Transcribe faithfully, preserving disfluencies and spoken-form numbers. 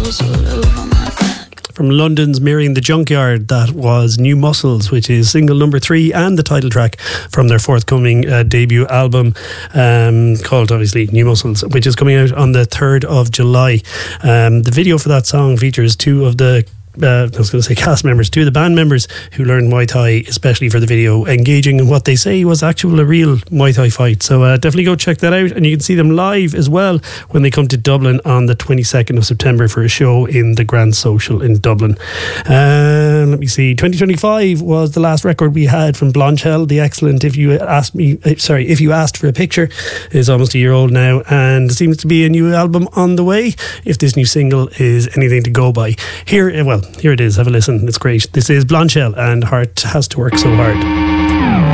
From London's Mirroring the Junkyard, that was New Muscles, which is single number three and the title track from their forthcoming uh, debut album, um, called obviously New Muscles, which is coming out on the third of July. Um, the video for that song features two of the Uh, I was going to say cast members, two of the band members who learned Muay Thai, especially for the video, engaging in what they say was actual a real Muay Thai fight. So uh, definitely go check that out, and you can see them live as well when they come to Dublin on the twenty-second of September for a show in the Grand Social in Dublin. Uh, let me see, twenty twenty-five was the last record we had from Blondshell. The excellent If You Asked Me, uh, sorry, If You Asked for a Picture is almost a year old now, and seems to be a new album on the way, if this new single is anything to go by. Here, well, here it is. Have a listen. It's great. This is Blondshell and Heart Has to Work So Hard.